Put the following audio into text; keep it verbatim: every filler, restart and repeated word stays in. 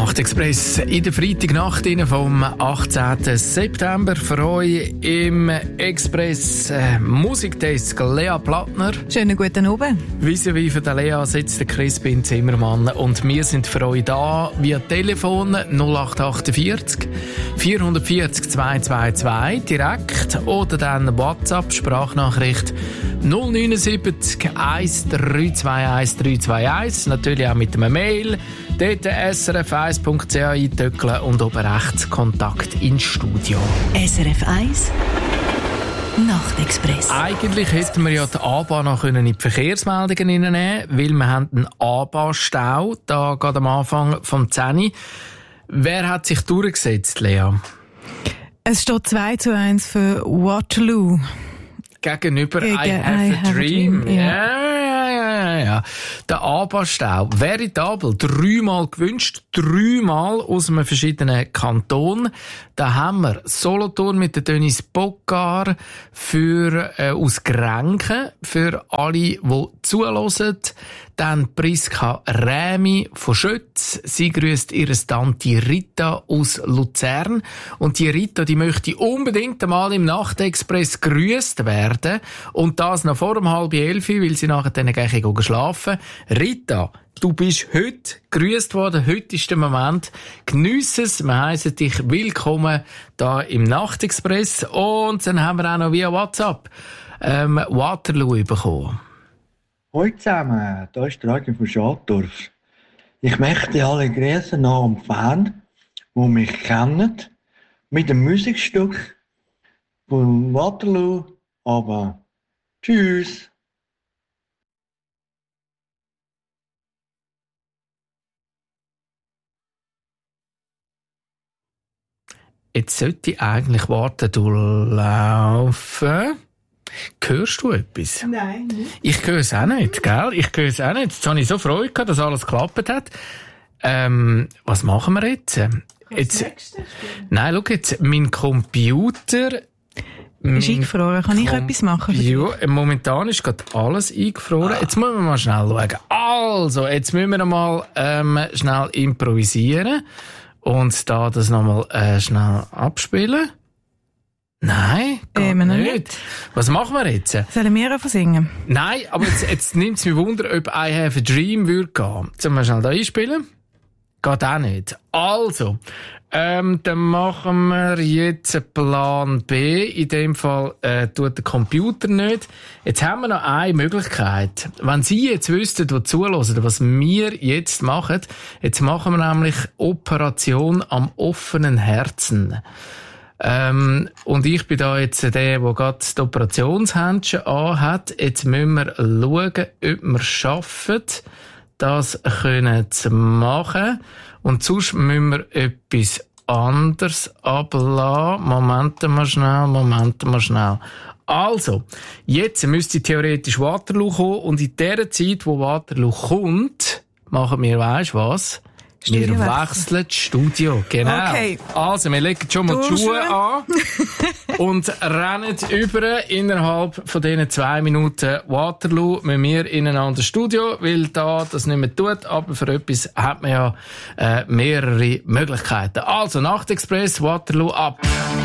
Nachtexpress in der Freitagnacht vom achtzehnten September. Für euch im Express äh, Musikdesk Lea Plattner. Schönen guten Abend. Vis-à-vis von der Lea sitzt der Crispin Zimmermann und wir sind für euch da via Telefon null acht achtundvierzig vierhundertvierzig zweihundertzweiundzwanzig direkt oder dann WhatsApp Sprachnachricht null neunundsiebzig eins drei zwei eins drei zwei eins, natürlich auch mit einem Mail. Dort s r f eins punkt c h eintöckeln und oben rechts Kontakt ins Studio. S R F eins Nachtexpress. Eigentlich hätten wir ja die A-Bahn noch in die Verkehrsmeldungen hineinnehmen können, weil wir haben einen A-Bahn-Stau, da gerade am Anfang vom zehn. Wer hat sich durchgesetzt, Lea? Es steht zwei zu eins für Waterloo. Gegenüber Gegen I Have I a have Dream. a dream, ja. Ja, ja, ja, ja. Der A-Bahn-Stau, veritabel, dreimal gewünscht, dreimal aus einem verschiedenen Kanton. Da haben wir Solothurn mit der Dennis Bockar für, äh, aus Grenken, für alle, die zuhören. Dann Priska Rämi von Schötz. Sie grüßt ihre Tante Rita aus Luzern. Und die Rita, die möchte unbedingt einmal im Nachtexpress grüßt werden. Und das noch vor um halb elf, weil sie nachher dann gleich schlafen. Rita, du bist heute grüßt worden. Heute ist der Moment. Geniesse es. Wir heissen dich willkommen da im Nachtexpress. Und dann haben wir auch noch via WhatsApp ähm, Waterloo bekommen. Hallo zusammen, hier ist der Ragi von Schadorf. Ich möchte alle grüßen nach dem Fan, die mich kennen, mit dem Musikstück von Waterloo, aber tschüss. Jetzt sollte ich eigentlich warten, du laufen. Hörst du etwas? Nein, nicht. Ich höre es auch nicht, gell? Ich höre es auch nicht. Jetzt habe ich so Freude gehabt, dass alles geklappt hat. Ähm, was machen wir jetzt? jetzt nein, schau jetzt, mein Computer... Ist eingefroren. Kann ich Com- etwas machen? Ja, momentan ist gerade alles eingefroren. Ah. Jetzt müssen wir mal schnell schauen. Also, jetzt müssen wir mal ähm, schnell improvisieren und da das nochmal äh, schnell abspielen. Nein, geht äh, nicht. nicht. Was machen wir jetzt? Sollen wir einfach singen? Nein, aber jetzt, jetzt nimmt es mich Wunder, ob I Have a Dream würde gehen. Sollen wir schnell da einspielen? Geht auch nicht. Also, ähm, dann machen wir jetzt Plan B. In dem Fall äh, tut der Computer nicht. Jetzt haben wir noch eine Möglichkeit. Wenn Sie jetzt wüssten, die zuhören, was wir jetzt machen, jetzt machen wir nämlich Operation am offenen Herzen. Ähm, und ich bin da jetzt der, der gerade das Operationshändchen anhat. Jetzt müssen wir schauen, ob wir es schaffen, das können zu machen. Und sonst müssen wir etwas anderes ablassen. Moment mal schnell, Moment mal schnell. Also, jetzt müsste theoretisch Waterloo kommen. Und in der Zeit, wo Waterloo kommt, machen wir, weisst was? Wir wechseln das Studio, genau. Okay. Also, wir legen schon mal die Schuhe an und rennen über innerhalb von diesen zwei Minuten Waterloo mit mir ineinander Studio, weil da das nicht mehr tut, aber für etwas hat man ja äh, mehrere Möglichkeiten. Also, Nachtexpress, Waterloo ab.